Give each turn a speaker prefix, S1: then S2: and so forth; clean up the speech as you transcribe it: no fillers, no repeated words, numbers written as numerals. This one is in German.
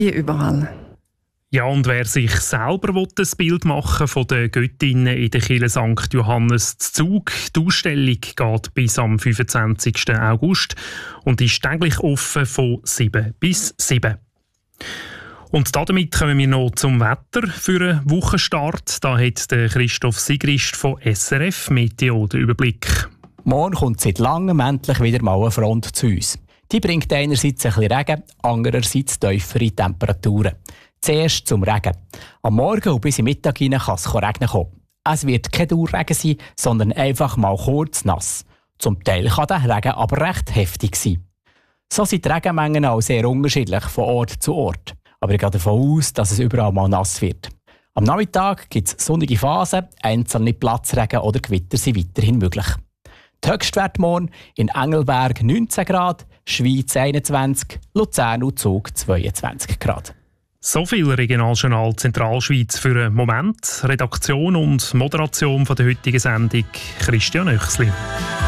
S1: Überall.
S2: Ja, und wer sich selber ein Bild machen von den Göttinnen in der Kirche St. Johannes zu Zug, die Ausstellung geht bis am 25. August und ist täglich offen von 7 bis 7. Und damit kommen wir noch zum Wetter für einen Wochenstart. Da hat der Christoph Sigrist von SRF Meteo den Überblick.
S3: Morgen kommt seit langem endlich wieder mal eine Front zu uns. Die bringt einerseits ein bisschen Regen, andererseits tiefere Temperaturen. Zuerst zum Regen. Am Morgen und bis im Mittag hinein kann es regnen kommen. Es wird kein Dauerregen sein, sondern einfach mal kurz nass. Zum Teil kann der Regen aber recht heftig sein. So sind die Regenmengen auch sehr unterschiedlich von Ort zu Ort. Aber ich gehe davon aus, dass es überall mal nass wird. Am Nachmittag gibt es sonnige Phasen, einzelne Platzregen oder Gewitter sind weiterhin möglich. Die Höchstwerte morgen in Engelberg 19 Grad, Schwyz 21, Luzern und Zug 22 Grad.
S2: So viel Regionaljournal Zentralschweiz für einen Moment. Redaktion und Moderation von der heutigen Sendung Christian Oechsli.